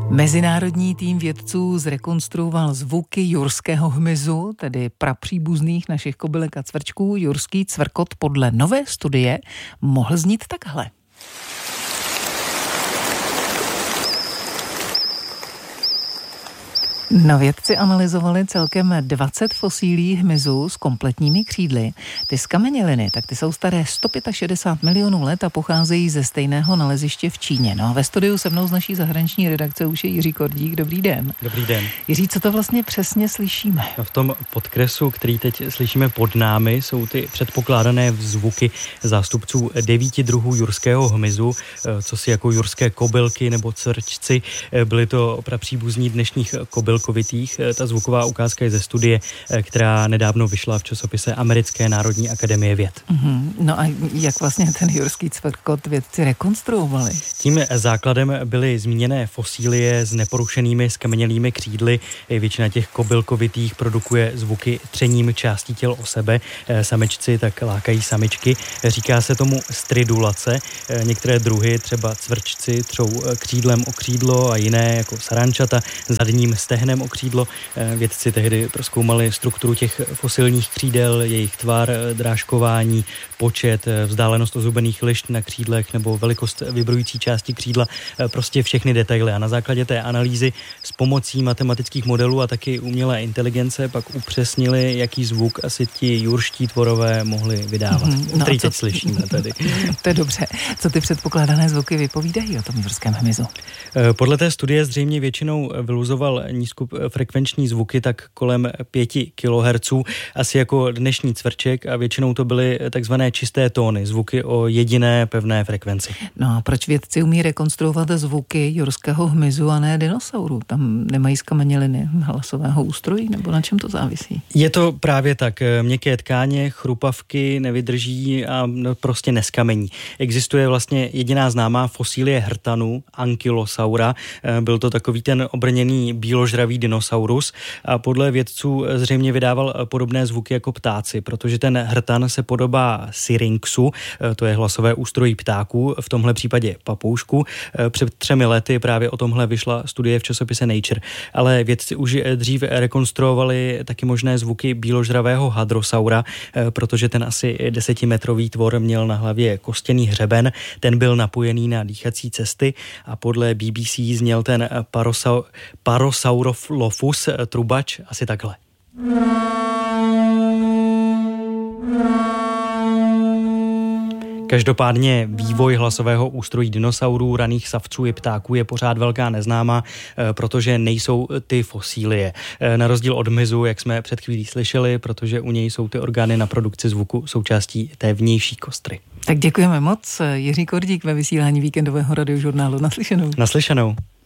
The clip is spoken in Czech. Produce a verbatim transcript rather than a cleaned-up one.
Mezinárodní tým vědců zrekonstruoval zvuky jurského hmyzu, tedy prapříbuzných našich kobylek a cvrčků. Jurský cvrkot podle nové studie mohl znít takhle. No, vědci analyzovali celkem dvacet fosílí hmyzu s kompletními křídly. Ty skameněliny, tak ty jsou staré sto šedesát pět milionů let a pocházejí ze stejného naleziště v Číně. No a ve studiu se mnou z naší zahraniční redakce už je Jiří Kordík. Dobrý den. Dobrý den. Jiří, co to vlastně přesně slyšíme? No, v tom podkresu, který teď slyšíme pod námi, jsou ty předpokládané zvuky zástupců devíti druhů jurského hmyzu, co si jako jurské kobylky nebo cvrčci. Byly to prapříbuzní dnešních kobyl kovitých. Ta zvuková ukázka je ze studie, která nedávno vyšla v časopise Americké národní akademie věd. Mm-hmm. No a jak vlastně ten jurský cvrkot vědci rekonstruovali? Tím základem byly zmíněné fosílie s neporušenými skamenělými křídly. Většina těch kobylkovitých produkuje zvuky třením částí těl o sebe. Samečci tak lákají samičky. Říká se tomu stridulace. Některé druhy, třeba cvrčci, třou křídlem o křídlo a jiné, jako sarančata, zadním stehnem o křídlo. Vědci tehdy prozkoumali strukturu těch fosilních křídel, jejich tvar, drážkování, počet, vzdálenost ozubených lišt na křídlech nebo velikost vibrující části křídla, prostě všechny detaily. A na základě té analýzy s pomocí matematických modelů a taky umělé inteligence pak upřesnili, jaký zvuk asi ti jurští tvorové mohli vydávat. Mm, no který teď co... slyšíme tady. To je dobře. Co ty předpokládané zvuky vypovídají o tom jurském hmyzu? Podle té studie zřejmě většinou vyluzoval nízkofrekvenční zvuky tak kolem pěti kilohertzů, asi jako dnešní cvrček, a většinou to byly takzvané čisté tóny, zvuky o jediné pevné frekvenci. No a proč vědci umí rekonstruovat zvuky jurského hmyzu a ne dinosaurů? Tam nemají skameněliny hlasového ústrojí, nebo na čem to závisí? Je to právě tak. Měkké tkáně, chrupavky nevydrží a prostě neskamení. Existuje vlastně jediná známá fosílie hrtanu, ankylosaura. Byl to takový ten obrněný bíložravý dinosaurus a podle vědců zřejmě vydával podobné zvuky jako ptáci, protože ten hrtan se podobá syrinxu, to je hlasové ústrojí ptáků, v tomhle případě papoušku. Před třemi lety právě o tomhle vyšla studie v časopise Nature, ale vědci už dřív rekonstruovali taky možné zvuky bíložravého hadrosaura, protože ten asi desetimetrový tvor měl na hlavě kostěný hřeben, ten byl napojený na dýchací cesty a podle B B C zněl ten parosa- Parasaurolophus trubač asi takhle. Každopádně vývoj hlasového ústrojí dinosaurů, raných savců i ptáků je pořád velká neznáma, protože nejsou ty fosílie. Na rozdíl od hmyzu, jak jsme před chvílí slyšeli, protože u něj jsou ty orgány na produkci zvuku součástí té vnější kostry. Tak děkujeme moc. Jiří Kordík ve vysílání víkendového radiožurnálu. Naslyšenou. Naslyšenou.